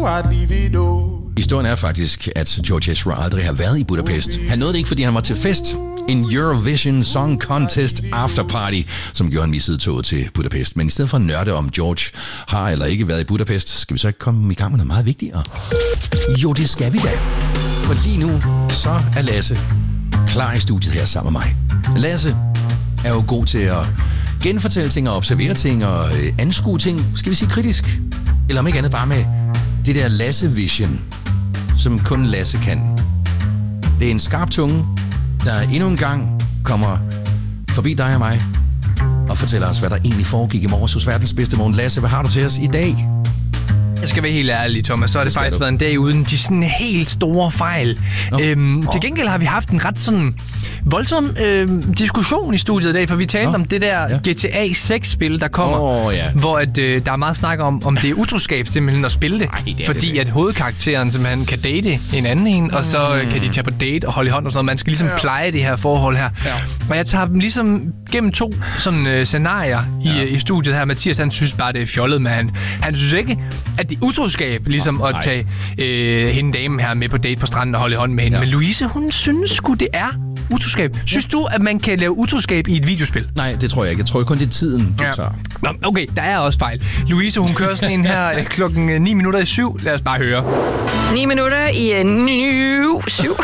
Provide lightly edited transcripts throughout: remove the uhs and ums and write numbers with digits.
I'd leave it all. Historien er faktisk, at George Ezra aldrig har været i Budapest. Han nåede det ikke, fordi han var til fest. En Eurovision Song Contest afterparty, som gjorde han missede toget til Budapest. Men i stedet for at nørde om George har eller ikke været i Budapest, skal vi så ikke komme i gang med noget meget vigtigere? Jo, det skal vi da. For lige nu, så er Lasse klar i studiet her sammen med mig. Lasse er jo god til at genfortælle ting og observere ting og anskue ting, skal vi sige kritisk. Eller om ikke andet bare med det der Lasse-vision, som kun Lasse kan. Det er en skarp tunge, der endnu en gang kommer forbi dig og mig og fortæller os, hvad der egentlig foregik i morges hos verdens bedste morgen. Lasse, hvad har du til os i dag? Jeg skal være helt ærlig, Thomas, så har det faktisk været en dag uden de sådan helt store fejl. Til gengæld har vi haft en ret sådan voldsom diskussion i studiet i dag, for vi talte om det der GTA 6-spil, der kommer, hvor der er meget snak om det er utroskab simpelthen at spille det. Ej, fordi at hovedkarakteren simpelthen kan date en anden og så kan de tage på date og holde i hånd og sådan noget. Man skal ligesom pleje det her forhold her. Ja. Og jeg tager dem ligesom gennem to sådan scenarier i studiet her. Mathias, han synes bare, det er fjollet, men han synes ikke, at det er utroskab, ligesom at tage hende damen her med på date på stranden og holde i hånd med hende. Men Louise, hun synes sgu, det er utroskab. Synes du, at man kan lave utroskab i et videospil? Nej, det tror jeg ikke. Jeg tror kun, det er tiden, du tager. Nå, okay, der er også fejl. Louise, hun kører sådan en her klokken 7:09. Lad os bare høre. 9 minutter i 7.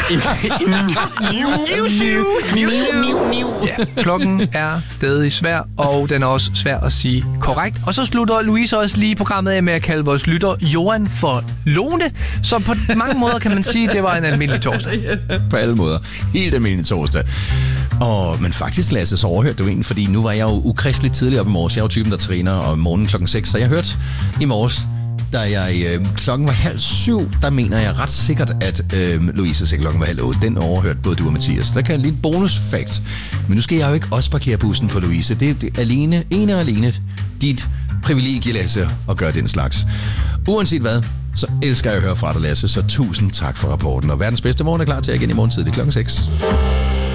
Ja, klokken er stadig svær, og den er også svær at sige korrekt. Og så slutter Louise også lige programmet af med at kalde vores lytter Johan for Lone. Så på mange måder kan man sige, at det var en almindelig torsdag. På alle måder. Helt almindelig torsdag. Men faktisk, Lasse, så overhørte du en, fordi nu var jeg jo ukristeligt tidligere op i morges. Jeg er jo typen, der træner om morgenen klokken 6, så jeg hørte i morges, da jeg klokken var 6:30, der mener jeg ret sikkert, at Louise sagde klokken var 7:30. Den overhørte både du og Mathias. Der kan jeg lige en bonusfakt. Men nu skal jeg jo ikke også parkere bussen på Louise. Det er ene og alene dit privilegie, Lasse, at gøre den slags. Uanset hvad, så elsker jeg at høre fra dig, Lasse. Så tusind tak for rapporten. Og verdens bedste morgen er klar til at igen i morgen tidlig klokken 6.